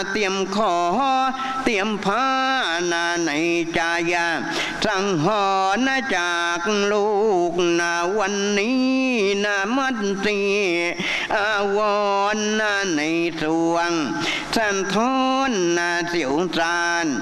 เตรียมขอเตรียมผ้านาในใจสังหรณ์จากลูกนาวันนี้นามัดตีอาวรณ์ในสวงสันทอนนาเสียวสาน